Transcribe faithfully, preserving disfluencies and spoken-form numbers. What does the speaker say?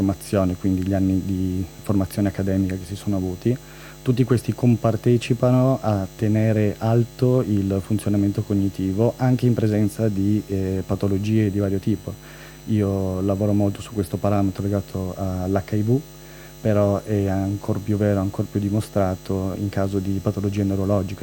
formazione, quindi gli anni di formazione accademica che si sono avuti, tutti questi compartecipano a tenere alto il funzionamento cognitivo anche in presenza di eh, patologie di vario tipo. Io lavoro molto su questo parametro legato all'H I V, però è ancora più vero, ancora più dimostrato in caso di patologie neurologiche.